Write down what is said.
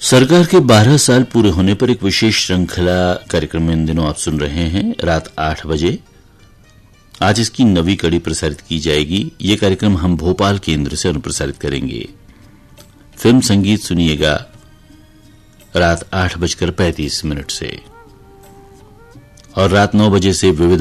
सरकार के 12 साल पूरे होने पर एक विशेष श्रृंखला कार्यक्रम इन दिनों आप सुन रहे हैं रात 8 बजे। आज इसकी नवी कड़ी प्रसारित की जाएगी। ये कार्यक्रम हम भोपाल केंद्र से अनुप्रसारित करेंगे। फिल्म संगीत सुनिएगा रात 8:35 से और रात 9 बजे से विविध